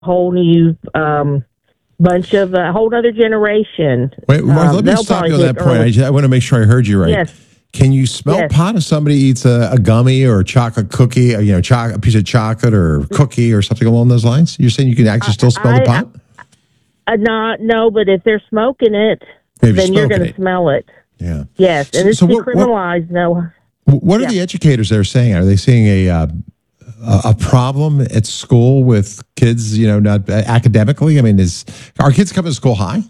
whole new bunch of a whole other generation. Wait, Martha, let me stop you on that point. I want to make sure I heard you right. Yes. Can you smell pot if somebody eats a gummy or a chocolate cookie, or, a piece of chocolate or cookie or something along those lines? You're saying you can actually still smell the pot? No, but if they're smoking it, then you're going to smell it. Yeah. Yes, and it's decriminalized. What are the educators there saying? Are they seeing a problem at school with kids, not academically? I mean, are kids coming to school high?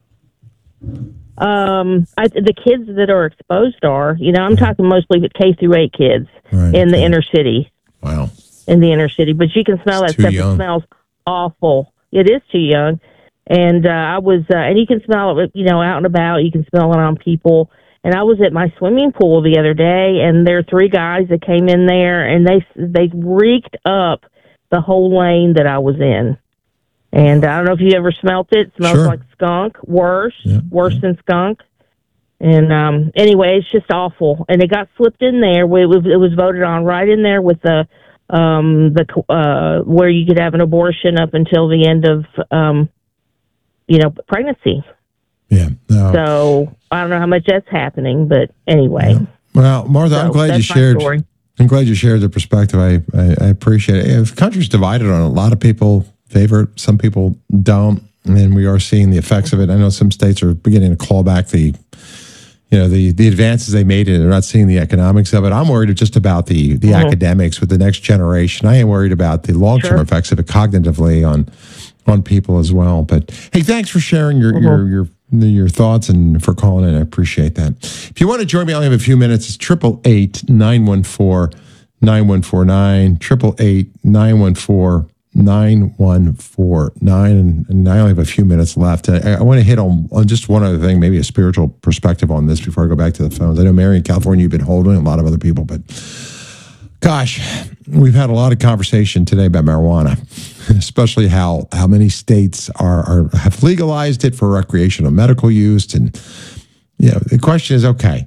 The kids that are exposed are, I'm talking mostly K through 8 kids in the inner city. Wow. In the inner city. But you can smell that stuff. It smells awful. It is too young. And and you can smell it, out and about. You can smell it on people. And I was at my swimming pool the other day, and there are 3 guys that came in there, and they reeked up the whole lane that I was in. And I don't know if you ever smelt it. It smells like skunk, worse than skunk. And anyway, it's just awful. And it got slipped in there. It was voted on right in there with the where you could have an abortion up until the end of pregnancy. Yeah. No. So I don't know how much that's happening, but anyway. Yeah. Well, Martha, I'm glad you shared. I'm glad you shared the perspective. I appreciate it. If the country's divided on it, a lot of people favor it, some people don't, and we are seeing the effects of it. I know some states are beginning to claw back the advances they made, and they're not seeing the economics of it. I'm worried just about the academics with the next generation. I am worried about the long-term effects of it cognitively on people as well. But hey, thanks for sharing your thoughts and for calling in. I appreciate that. If you want to join me, I only have a few minutes. It's 888-914-9149, 888-914-9149, and I only have a few minutes left. I want to hit on just one other thing, maybe a spiritual perspective on this before I go back to the phones. I know, Mary, in California, you've been holding, a lot of other people, but gosh, we've had a lot of conversation today about marijuana, especially how many states have legalized it for recreational medical use. And the question is, okay,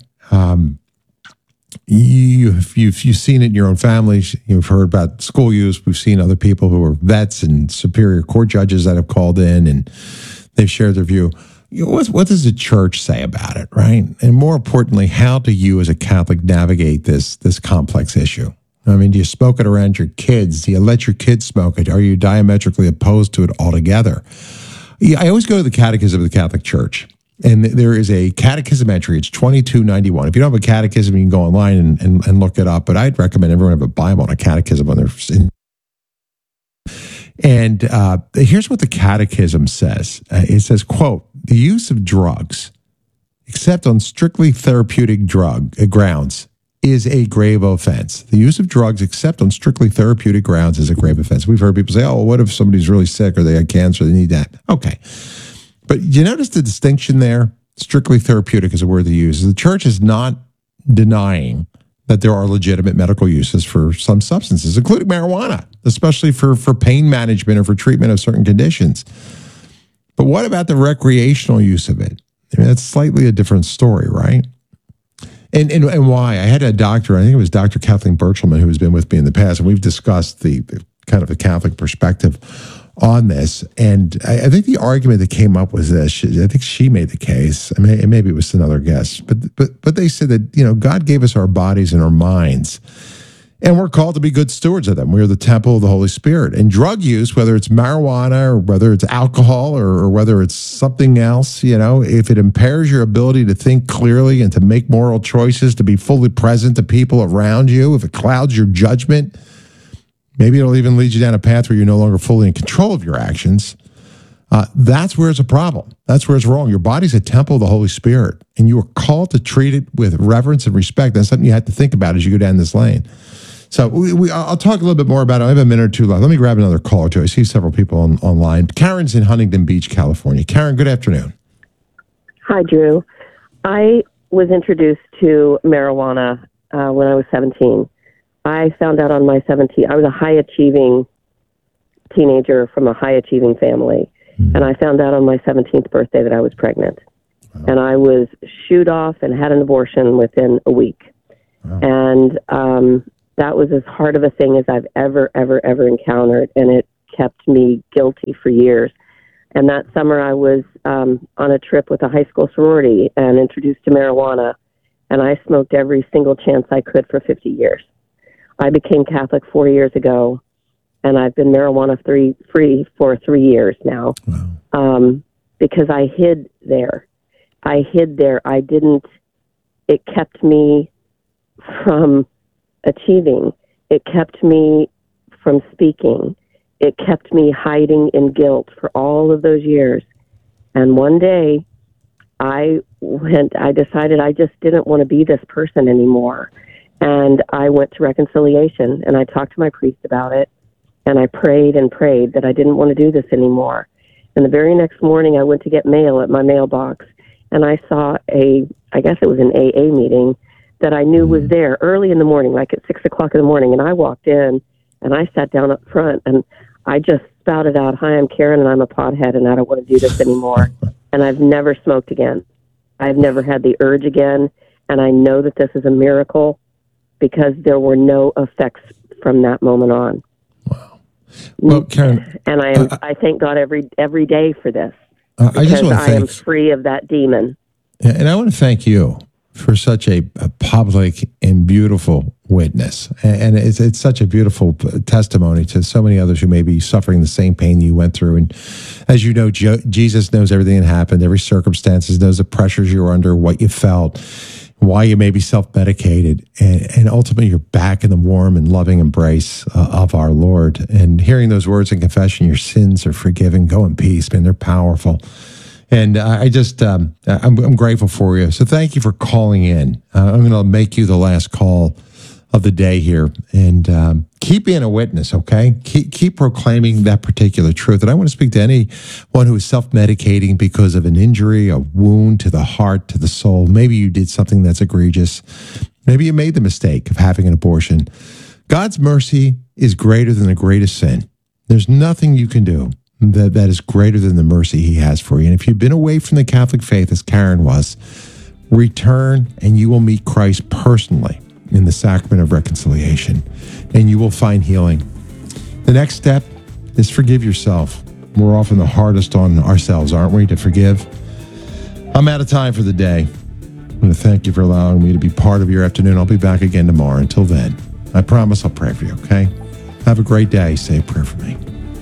you've seen it in your own families. You've heard about school use. We've seen other people who are vets and superior court judges that have called in and they've shared their view. What does the church say about it, right? And more importantly, how do you as a Catholic navigate this complex issue? I mean, do you smoke it around your kids? Do you let your kids smoke it? Are you diametrically opposed to it altogether? I always go to the Catechism of the Catholic Church. And there is a catechism entry. It's 2291. If you don't have a catechism, you can go online and look it up. But I'd recommend everyone have a Bible and a catechism on their. And here's what the catechism says. It says, quote, the use of drugs, except on strictly therapeutic grounds, is a grave offense. The use of drugs, except on strictly therapeutic grounds, is a grave offense. We've heard people say, oh, what if somebody's really sick or they got cancer, they need that. Okay. But you notice the distinction there? Strictly therapeutic is a word they use. The church is not denying that there are legitimate medical uses for some substances, including marijuana, especially for pain management or for treatment of certain conditions. But what about the recreational use of it? I mean, that's slightly a different story, right? And why? I had a doctor, I think it was Dr. Kathleen Birchelman, who has been with me in the past, and we've discussed the kind of the Catholic perspective on this. And I think the argument that came up was this. I think she made the case. I mean, maybe it was another guest, but they said that, God gave us our bodies and our minds, and we're called to be good stewards of them. We're the temple of the Holy Spirit. And drug use, whether it's marijuana or whether it's alcohol or whether it's something else, if it impairs your ability to think clearly and to make moral choices, to be fully present to people around you, if it clouds your judgment, maybe it'll even lead you down a path where you're no longer fully in control of your actions. That's where it's a problem. That's where it's wrong. Your body's a temple of the Holy Spirit, and you are called to treat it with reverence and respect. That's something you have to think about as you go down this lane. So I'll talk a little bit more about it. I have a minute or two left. Let me grab another caller, too. I see several people online. Karen's in Huntington Beach, California. Karen, good afternoon. Hi, Drew. I was introduced to marijuana when I was 17. I found out on my 17th. I was a high-achieving teenager from a high-achieving family, and I found out on my 17th birthday that I was pregnant. Wow. And I was shooed off and had an abortion within a week. Wow. And that was as hard of a thing as I've ever encountered, and it kept me guilty for years. And that summer I was on a trip with a high school sorority and introduced to marijuana, and I smoked every single chance I could for 50 years. I became Catholic 4 years ago, and I've been marijuana free for 3 years now. Wow. Because I hid there. It kept me from achieving. It kept me from speaking. It kept me hiding in guilt for all of those years. And one day I decided I just didn't want to be this person anymore. And I went to reconciliation, and I talked to my priest about it, and I prayed and prayed that I didn't want to do this anymore. And the very next morning I went to get mail at my mailbox, and I saw I guess it was an AA meeting that I knew was there early in the morning, like at 6 o'clock in the morning. And I walked in and I sat down up front and I just spouted out, "Hi, I'm Karen and I'm a pothead and I don't want to do this anymore." And I've never smoked again. I've never had the urge again. And I know that this is a miracle because there were no effects from that moment on. Wow. Well, Karen, and I thank God every day for this. Because I am free of that demon. And I want to thank you for such a public and beautiful witness. And it's such a beautiful testimony to so many others who may be suffering the same pain you went through. And as you know, Jesus knows everything that happened, every circumstances, knows the pressures you were under, what you felt, why you may be self-medicated. And ultimately, you're back in the warm and loving embrace of our Lord. And hearing those words in confession, your sins are forgiven, go in peace, man, they're powerful. And I'm grateful for you. So thank you for calling in. I'm going to make you the last call of the day here. And keep being a witness, okay? Keep proclaiming that particular truth. And I want to speak to anyone who is self-medicating because of an injury, a wound to the heart, to the soul. Maybe you did something that's egregious. Maybe you made the mistake of having an abortion. God's mercy is greater than the greatest sin. There's nothing you can do that is greater than the mercy he has for you. And if you've been away from the Catholic faith, as Karen was, return and you will meet Christ personally in the sacrament of reconciliation, and you will find healing. The next step is forgive yourself. We're often the hardest on ourselves, aren't we, to forgive? I'm out of time for the day. I'm going to thank you for allowing me to be part of your afternoon. I'll be back again tomorrow. Until then, I promise I'll pray for you, okay? Have a great day. Say a prayer for me.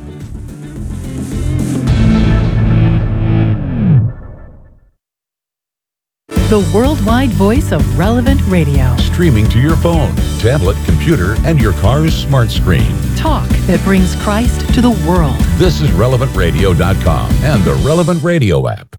The worldwide voice of Relevant Radio. Streaming to your phone, tablet, computer, and your car's smart screen. Talk that brings Christ to the world. This is RelevantRadio.com and the Relevant Radio app.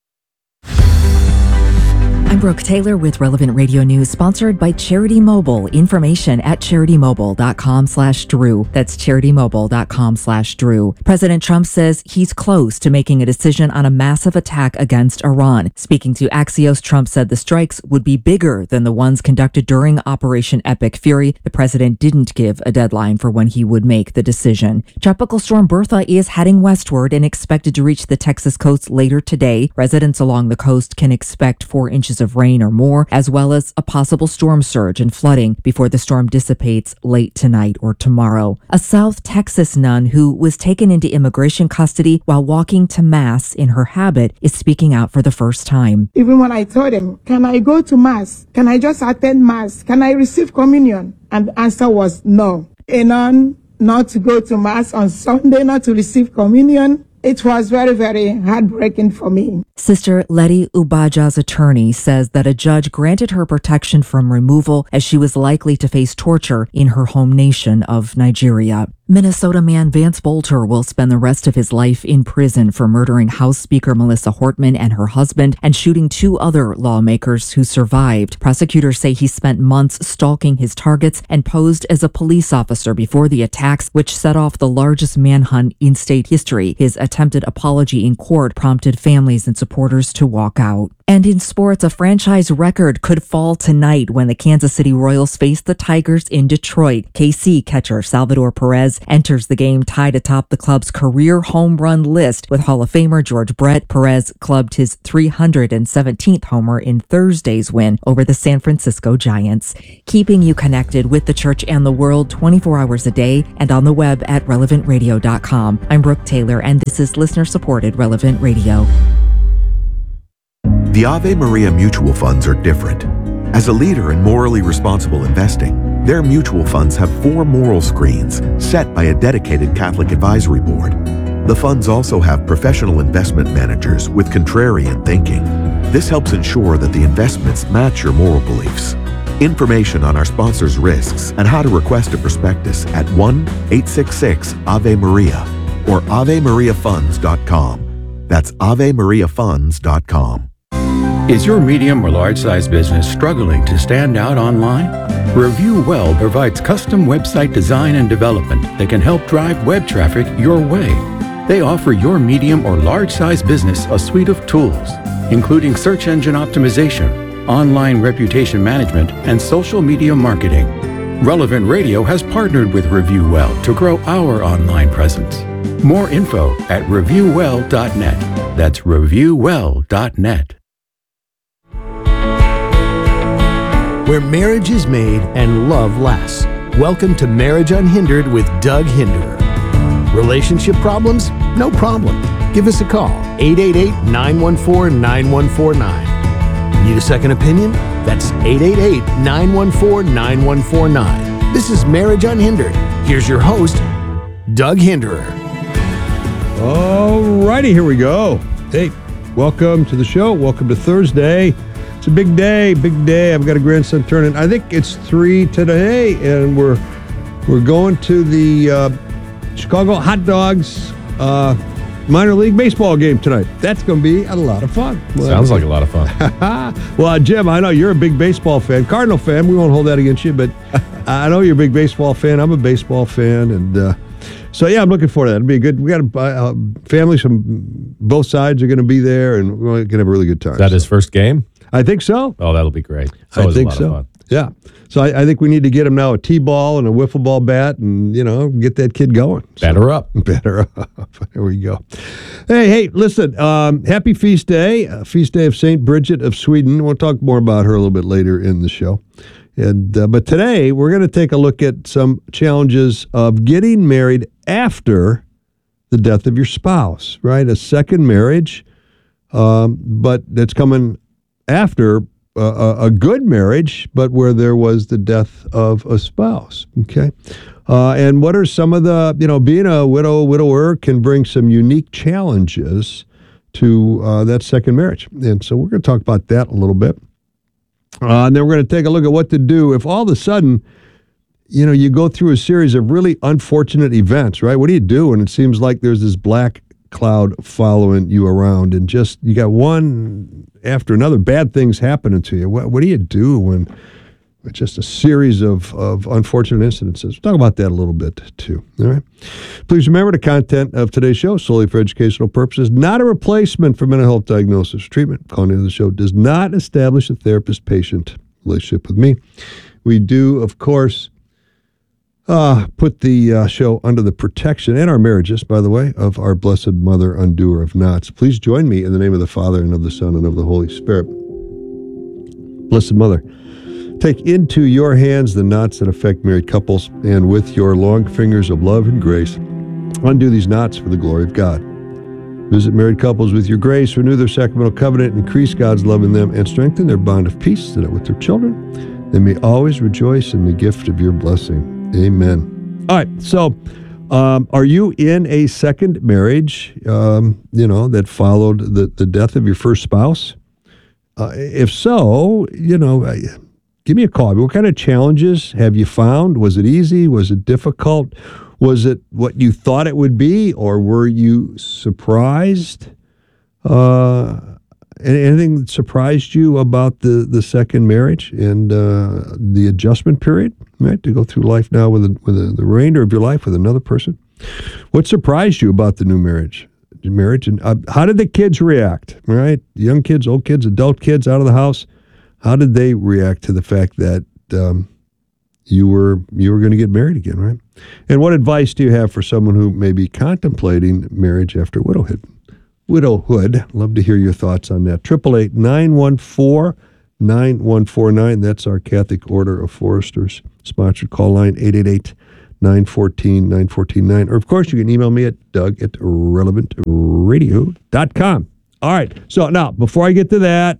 I'm Brooke Taylor with Relevant Radio News, sponsored by Charity Mobile. Information at CharityMobile.com/Drew. That's CharityMobile.com/Drew. President Trump says he's close to making a decision on a massive attack against Iran. Speaking to Axios, Trump said the strikes would be bigger than the ones conducted during Operation Epic Fury. The president didn't give a deadline for when he would make the decision. Tropical storm Bertha is heading westward and expected to reach the Texas coast later today. Residents along the coast can expect 4 inches of rain or more, as well as a possible storm surge and flooding before the storm dissipates late tonight or tomorrow. A South Texas nun who was taken into immigration custody while walking to Mass in her habit is speaking out for the first time. Even when I told him, can I go to Mass? Can I just attend Mass? Can I receive communion? And the answer was no. A nun not to go to Mass on Sunday, not to receive communion. It was very, very heartbreaking for me. Sister Letty Ubaja's attorney says that a judge granted her protection from removal as she was likely to face torture in her home nation of Nigeria. Minnesota man Vance Bolter will spend the rest of his life in prison for murdering House Speaker Melissa Hortman and her husband and shooting 2 other lawmakers who survived. Prosecutors say he spent months stalking his targets and posed as a police officer before the attacks, which set off the largest manhunt in state history. His attempted apology in court prompted families and supporters to walk out. And in sports, a franchise record could fall tonight when the Kansas City Royals face the Tigers in Detroit. KC catcher Salvador Perez Perez enters the game tied atop the club's career home run list with Hall of Famer George Brett. Perez clubbed his 317th homer in Thursday's win over the San Francisco Giants. Keeping you connected with the church and the world 24 hours a day and on the web at relevantradio.com. I'm Brooke Taylor, and this is listener-supported Relevant Radio. The Ave Maria mutual funds are different. As a leader in morally responsible investing, their mutual funds have 4 moral screens set by a dedicated Catholic advisory board. The funds also have professional investment managers with contrarian thinking. This helps ensure that the investments match your moral beliefs. Information on our sponsors' risks and how to request a prospectus at 1-866-AVE-MARIA or AveMariaFunds.com. That's AveMariaFunds.com. Is your medium or large-size business struggling to stand out online? Review Well provides custom website design and development that can help drive web traffic your way. They offer your medium or large-size business a suite of tools, including search engine optimization, online reputation management, and social media marketing. Relevant Radio has partnered with Review Well to grow our online presence. More info at reviewwell.net. That's reviewwell.net. Where marriage is made and love lasts. Welcome to Marriage Unhindered with Doug Hinderer. Relationship problems? No problem. Give us a call, 888-914-9149. Need a second opinion? That's 888-914-9149. This is Marriage Unhindered. Here's your host, Doug Hinderer. All righty, here we go. Hey, welcome to the show. Welcome to Thursday. It's a big day, big day. I've got a grandson turning. I think it's 3 today, and we're going to the Chicago Hot Dogs minor league baseball game tonight. That's going to be a lot of fun. Sounds like a lot of fun. Well, Jim, I know you're a big baseball fan. Cardinal fan. We won't hold that against you, but I know you're a big baseball fan. I'm a baseball fan, and so yeah, I'm looking forward to that. It'll be good. We got families from both sides are going to be there, and we're going to have a really good time. Is that his first game? I think so. Oh, that'll be great. I think so. Of fun. Yeah. So I think we need to get him now a T-ball and a wiffle ball bat and, get that kid going. Batter up. Batter up. There we go. Hey, listen, happy feast day of St. Bridget of Sweden. We'll talk more about her a little bit later in the show. And but today we're going to take a look at some challenges of getting married after the death of your spouse, right? A second marriage, but that's coming after a good marriage, but where there was the death of a spouse. Okay. And what are some of the, being a widower can bring some unique challenges to that second marriage. And so we're going to talk about that a little bit. And then we're going to take a look at what to do if all of a sudden, you go through a series of really unfortunate events, right? What do you do when it seems like there's this black cloud following you around and just you got one after another bad things happening to you? What do you do when it's just a series of unfortunate incidences? We'll talk about that a little bit too. All right. Please remember the content of today's show solely for educational purposes, not a replacement for mental health diagnosis or treatment. Calling into the show does not establish a therapist-patient relationship with me. We do, of course, put the show under the protection, and our marriages, by the way, of our Blessed Mother, undoer of knots. Please join me in the name of the Father, and of the Son, and of the Holy Spirit. Blessed Mother, take into your hands the knots that affect married couples, and with your long fingers of love and grace, undo these knots for the glory of God. Visit married couples with your grace, renew their sacramental covenant, increase God's love in them, and strengthen their bond of peace, so that with their children, they may always rejoice in the gift of your blessing. Amen. All right. So, are you in a second marriage, that followed the death of your first spouse? If so, give me a call. What kind of challenges have you found? Was it easy? Was it difficult? Was it what you thought it would be, or were you surprised? Anything that surprised you about the second marriage and the adjustment period, right? To go through life now with the remainder of your life with another person. What surprised you about the new marriage, and how did the kids react? Right, young kids, old kids, adult kids out of the house. How did they react to the fact that you were going to get married again, right? And what advice do you have for someone who may be contemplating marriage after widowhood? Love to hear your thoughts on that. 888-914-9149. That's our Catholic Order of Foresters sponsored call line, 888-914-9449. Or, of course, you can email me at doug@relevantradio.com. All right. So now, before I get to that,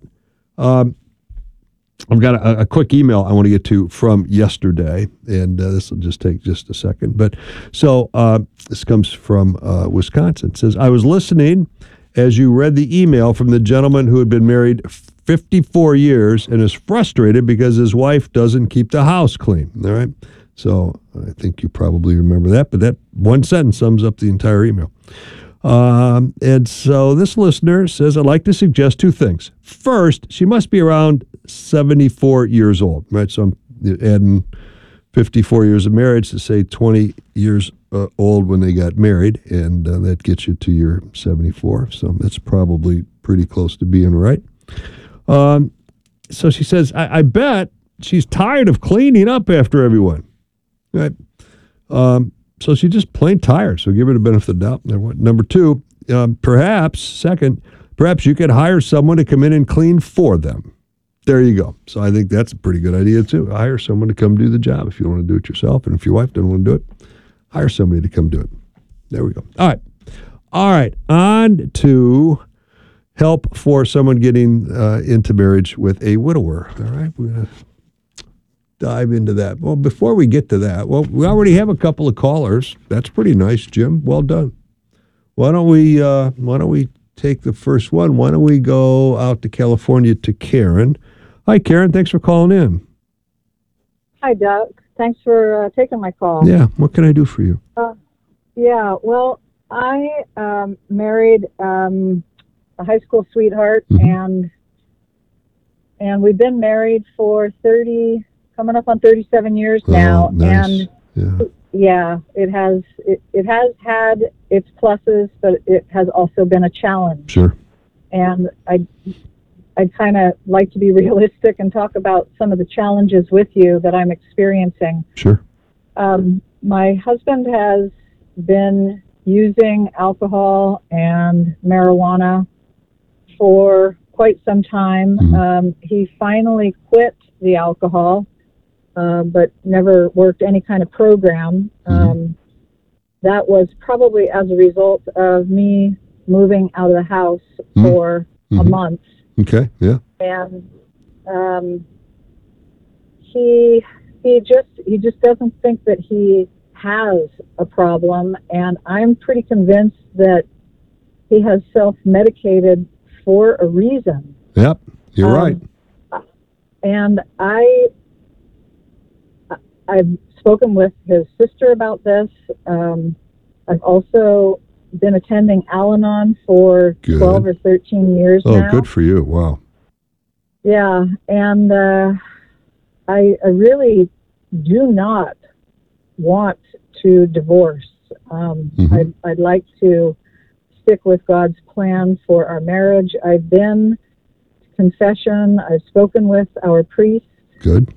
I've got a quick email I want to get to from yesterday, and this will just take just a second. But so this comes from Wisconsin. It says, I was listening as you read the email from the gentleman who had been married 54 years and is frustrated because his wife doesn't keep the house clean. All right. So I think you probably remember that, but that one sentence sums up the entire email. And so this listener says, I'd like to suggest two things. First, she must be around 74 years old, right? So I'm adding 54 years of marriage to say 20 years old when they got married, and that gets you to your 74. So that's probably pretty close to being right. So she says, I bet she's tired of cleaning up after everyone, right? So she's just plain tired. So give her the benefit of the doubt. Number two, perhaps you could hire someone to come in and clean for them. There you go. So I think that's a pretty good idea too. Hire someone to come do the job if you don't want to do it yourself. And if your wife doesn't want to do it, hire somebody to come do it. There we go. All right. On to help for someone getting into marriage with a widower. All right. We're going to dive into that. Well, before we get to that, we already have a couple of callers. That's pretty nice, Jim. Well done. Why don't we take the first one? Why don't we go out to California to Karen? Hi, Karen. Thanks for calling in. Hi, Doug. Thanks for taking my call. Yeah. What can I do for you? Well, I married a high school sweetheart, and we've been married for coming up on 37 years now. Nice. And it has had its pluses, but it has also been a challenge. Sure. And I'd kind of like to be realistic and talk about some of the challenges with you that I'm experiencing. Sure. My husband has been using alcohol and marijuana for quite some time. He finally quit the alcohol, but never worked any kind of program. That was probably as a result of me moving out of the house for a month. Okay, yeah. And he just doesn't think that he has a problem, and I'm pretty convinced that he has self-medicated for a reason. Yep, you're right. And I've spoken with his sister about this. I've also been attending Al-Anon for 12 or 13 years now. Oh, good for you. Wow. Yeah, and I really do not want to divorce. I'd like to stick with God's plan for our marriage. I've been to confession. I've spoken with our priest. Good.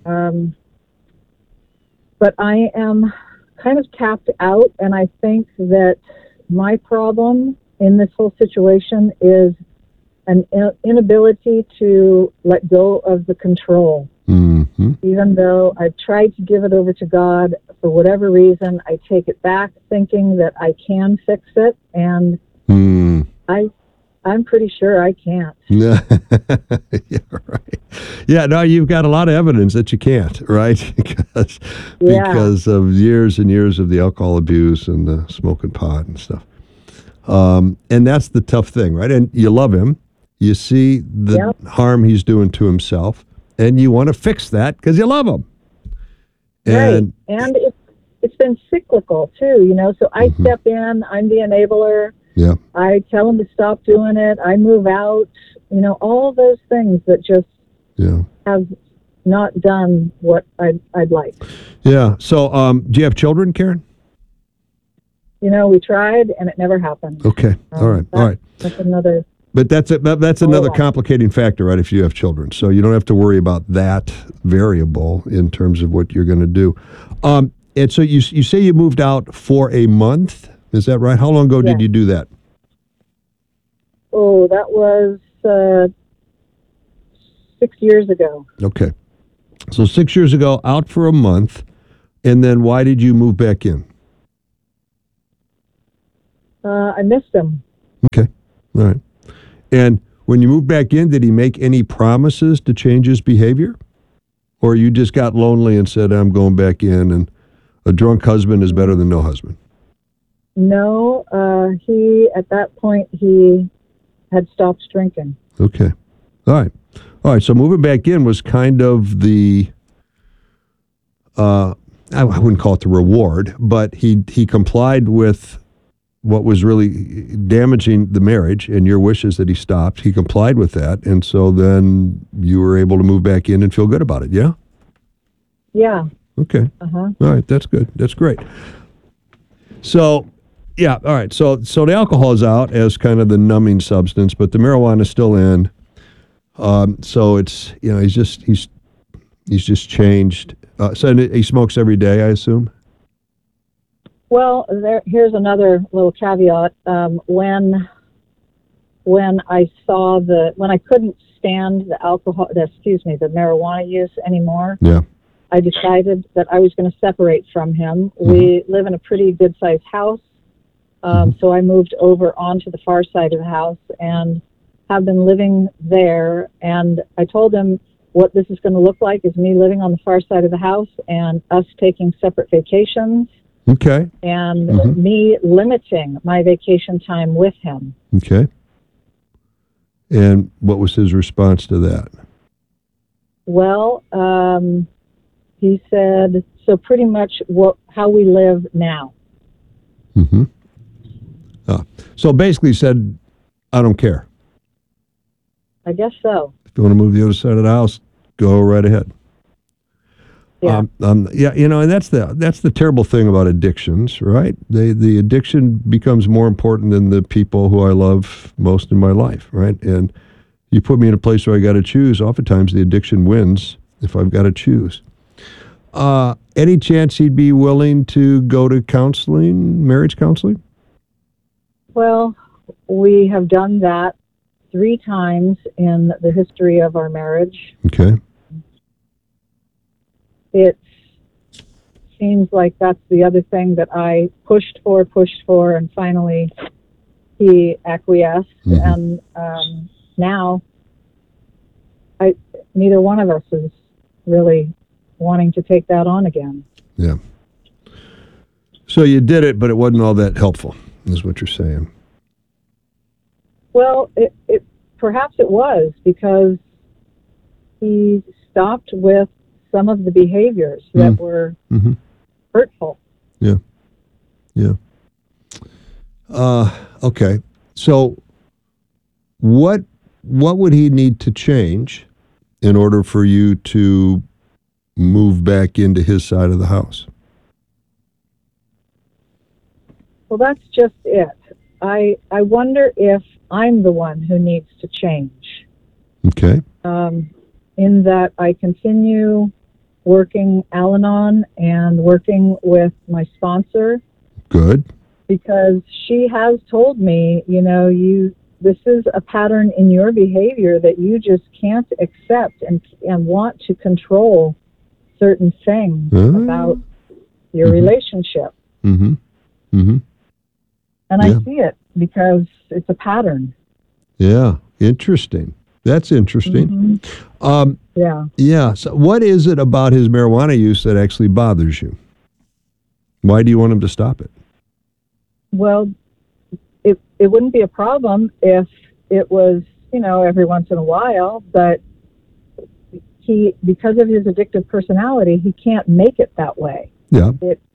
But I am kind of tapped out, and I think that my problem in this whole situation is an inability to let go of the control. Even though I've tried to give it over to God, for whatever reason, I take it back thinking that I can fix it, and I'm pretty sure I can't. Yeah, right. Yeah, no, you've got a lot of evidence that you can't, right? because of years and years of the alcohol abuse and the smoking pot and stuff. And that's the tough thing, right? And you love him. You see the harm he's doing to himself, and you want to fix that because you love him. And it's been cyclical too, you know. So I step in, I'm the enabler. Yeah. I tell him to stop doing it. I move out. You know, all those things that just have not done what I'd like. Yeah. So, do you have children, Karen? You know, we tried and it never happened. Okay. All right. That's another. But that's another complicating factor, right? If you have children, so you don't have to worry about that variable in terms of what you're going to do. And so you say you moved out for a month. Is that right? How long ago did you do that? Oh, that was 6 years ago. Okay. So 6 years ago, out for a month. And then why did you move back in? I missed him. Okay. All right. And when you moved back in, did he make any promises to change his behavior? Or you just got lonely and said, I'm going back in, and a drunk husband is better than no husband? No, at that point, he had stopped drinking. Okay. All right. So moving back in was kind of the, I wouldn't call it the reward, but he complied with what was really damaging the marriage and your wishes that he stopped. He complied with that. And so then you were able to move back in and feel good about it. Yeah? Yeah. Okay. Uh-huh. All right. That's good. That's great. So, yeah. All right. So the alcohol is out as kind of the numbing substance, but the marijuana is still in. So it's, he's just changed. So he smokes every day, I assume? Well, here's another little caveat. When I saw when I couldn't stand the the marijuana use anymore, I decided that I was going to separate from him. Mm-hmm. We live in a pretty good-sized house, so I moved over onto the far side of the house and have been living there. And I told him what this is going to look like is me living on the far side of the house and us taking separate vacations. Okay. And me limiting my vacation time with him. Okay. And what was his response to that? Well, he said, so pretty much how we live now. Mm-hmm. So basically said, I don't care. I guess so. If you want to move the other side of the house, go right ahead. Yeah. And that's the terrible thing about addictions, right? The addiction becomes more important than the people who I love most in my life, right? And you put me in a place where I got to choose. Oftentimes, the addiction wins if I've got to choose. Any chance he'd be willing to go to counseling, marriage counseling? Well, we have done that 3 times in the history of our marriage. Okay. It seems like that's the other thing that I pushed for, and finally he acquiesced. Mm-hmm. And now neither one of us is really wanting to take that on again. Yeah. So you did it, but it wasn't all that helpful, is what you're saying. Well, it perhaps it was, because he stopped with some of the behaviors that were hurtful. Yeah. Yeah. Okay. So what would he need to change in order for you to move back into his side of the house? Well, that's just it. I wonder if I'm the one who needs to change. Okay. In that I continue working Al-Anon and working with my sponsor. Good. Because she has told me, this is a pattern in your behavior that you just can't accept and want to control certain things about your relationship. Mm-hmm. Mm-hmm. And I see it because it's a pattern. Yeah. Interesting. That's interesting. Mm-hmm. Yeah. Yeah. So what is it about his marijuana use that actually bothers you? Why do you want him to stop it? Well, it wouldn't be a problem if it was, every once in a while, but because of his addictive personality, he can't make it that way. Yeah.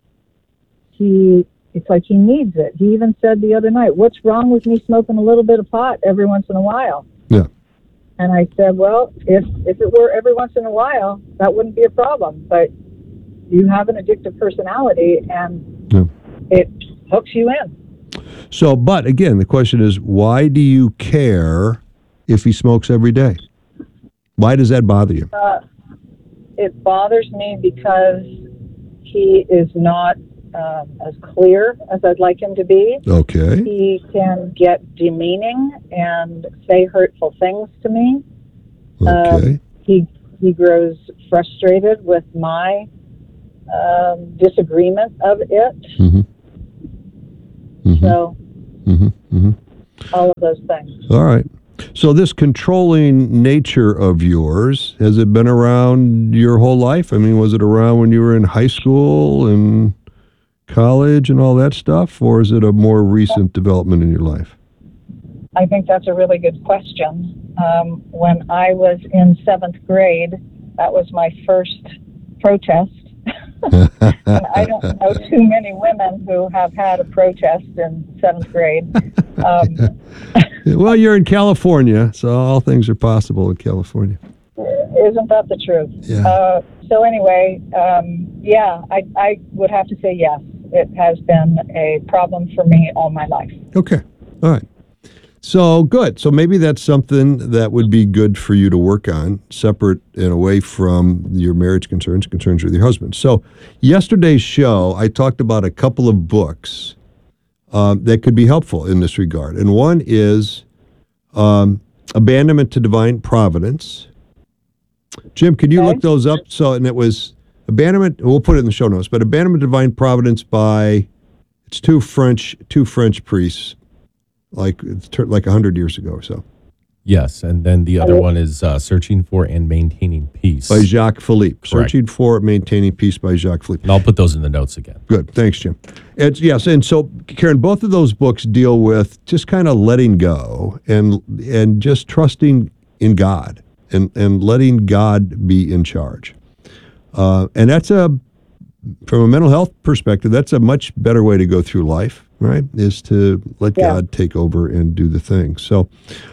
It's like he needs it. He even said the other night, "What's wrong with me smoking a little bit of pot every once in a while?" Yeah. And I said, well, if it were every once in a while, that wouldn't be a problem. But you have an addictive personality, and it hooks you in. So, but again, the question is, why do you care if he smokes every day? Why does that bother you? It bothers me because he is not as clear as I'd like him to be. Okay. He can get demeaning and say hurtful things to me. Okay. He grows frustrated with my disagreement of it. Mm-hmm. Mm-hmm. So, all of those things. All right. So this controlling nature of yours, has it been around your whole life? I mean, was it around when you were in high school and college and all that stuff, or is it a more recent development in your life? I think that's a really good question. When I was in 7th grade, that was my first protest. And I don't know too many women who have had a protest in 7th grade. Well, you're in California, so all things are possible in California. Isn't that the truth? Yeah. So anyway, I would have to say yes. It has been a problem for me all my life. Okay. All right. So good. So maybe that's something that would be good for you to work on, separate and away from your marriage concerns with your husband. So yesterday's show, I talked about a couple of books that could be helpful in this regard. And one is Abandonment to Divine Providence. Jim, can you look those up? So, and it was Abandonment, we'll put it in the show notes, but Abandonment to Divine Providence by, it's two French priests. Like 100 years ago or so. Yes, and then the other one is Searching for and Maintaining Peace. By Jacques Philippe. Correct. Searching for and Maintaining Peace by Jacques Philippe. And I'll put those in the notes again. Good. Thanks, Jim. Yes, and so, Karen, both of those books deal with just kind of letting go and just trusting in God and letting God be in charge. And that's from a mental health perspective, that's a much better way to go through life. Right, is to let God take over and do the thing. So,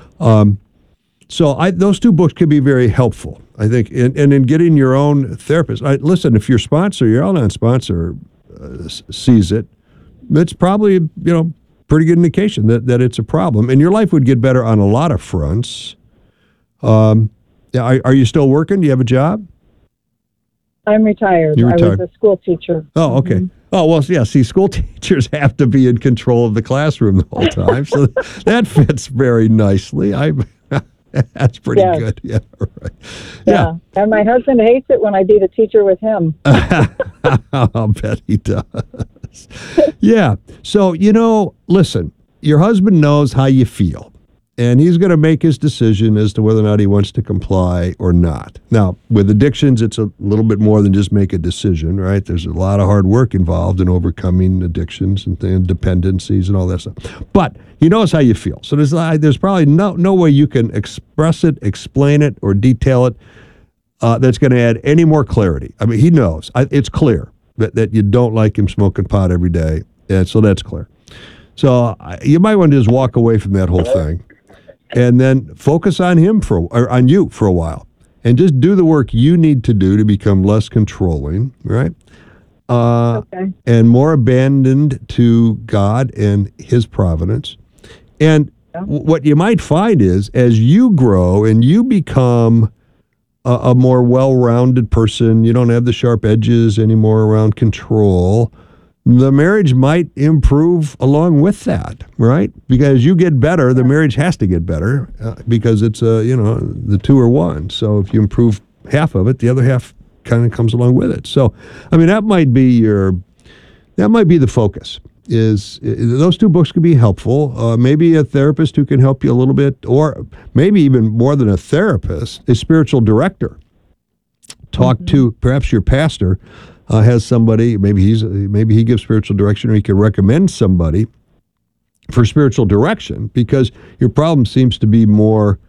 those two books could be very helpful, I think, and in getting your own therapist. Listen, if your sponsor, your Al-Anon sponsor, sees it, it's probably pretty good indication that it's a problem, and your life would get better on a lot of fronts. Are you still working? Do you have a job? I'm retired. You're retired. I was a school teacher. Oh, okay. Mm-hmm. Oh, well, yeah, see, school teachers have to be in control of the classroom the whole time, so that fits very nicely. That's pretty good. Yeah, right. Yeah, and my husband hates it when I beat a teacher with him. I'll bet he does. Yeah, so, listen, your husband knows how you feel, and he's going to make his decision as to whether or not he wants to comply or not. Now, with addictions, it's a little bit more than just make a decision, right? There's a lot of hard work involved in overcoming addictions and dependencies and all that stuff. But he knows how you feel. So there's probably no way you can express it, explain it, or detail it that's going to add any more clarity. I mean, he knows. It's clear that you don't like him smoking pot every day, and so that's clear. So you might want to just walk away from that whole thing. And then focus on him on you for a while, and just do the work you need to do to become less controlling, right? And more abandoned to God and His providence. And what you might find is, as you grow and you become a more well-rounded person, you don't have the sharp edges anymore around control. The marriage might improve along with that, right? Because you get better, the marriage has to get better because it's, the two are one. So if you improve half of it, the other half kind of comes along with it. So, I mean, that might be the focus. Those two books could be helpful. Maybe a therapist who can help you a little bit, or maybe even more than a therapist, a spiritual director. Talk to perhaps your pastor. Has somebody, maybe he gives spiritual direction, or he can recommend somebody for spiritual direction, because your problem seems to be more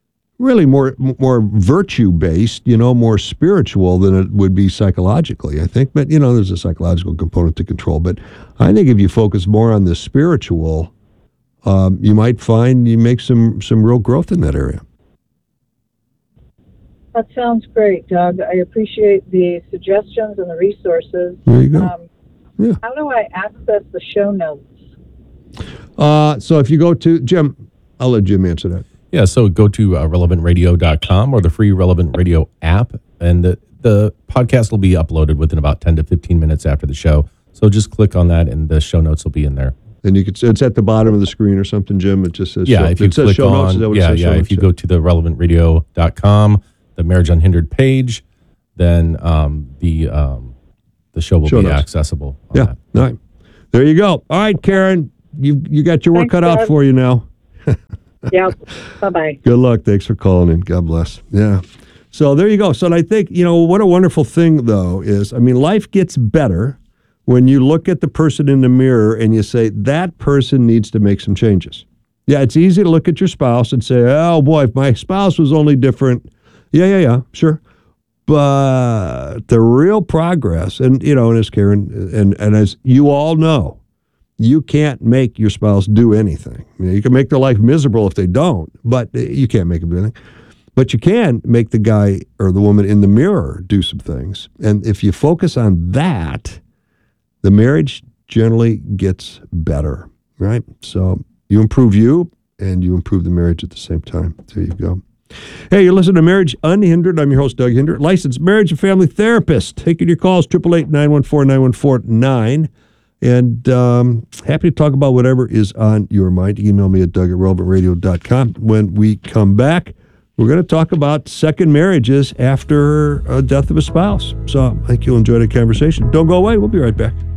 virtue based, more spiritual than it would be psychologically, I think. But there's a psychological component to control. But I think if you focus more on the spiritual, you might find you make some real growth in that area. That sounds great, Doug. I appreciate the suggestions and the resources. There you go. How do I access the show notes? So if you go to Jim, I'll let Jim answer that. Yeah, so go to relevantradio.com or the free Relevant Radio app, and the podcast will be uploaded within about 10 to 15 minutes after the show. So just click on that, and the show notes will be in there. And you could, it's at the bottom of the screen or something, Jim. It just says if you click on if you go to the relevantradio.com, the Marriage Unhindered page, then the show will be accessible. All right. There you go. All right, Karen, you got your work cut out for you now. Yep. Bye-bye. Good luck. Thanks for calling in. God bless. Yeah. So there you go. So I think, what a wonderful thing, though, is, life gets better when you look at the person in the mirror and you say, that person needs to make some changes. Yeah, it's easy to look at your spouse and say, oh, boy, if my spouse was only different. Yeah, sure. But the real progress, and as Karen, and as you all know, you can't make your spouse do anything. You can make their life miserable if they don't, but you can't make them do anything. But you can make the guy or the woman in the mirror do some things. And if you focus on that, the marriage generally gets better, right? So you improve you, and you improve the marriage at the same time. There you go. Hey, you're listening to Marriage Unhindered. I'm your host, Doug Hinder, licensed marriage and family therapist. Taking your calls, 888-914-9149. And happy to talk about whatever is on your mind. Email me at doug@relevantradio.com. When we come back, we're going to talk about second marriages after a death of a spouse. So I think you'll enjoy the conversation. Don't go away. We'll be right back.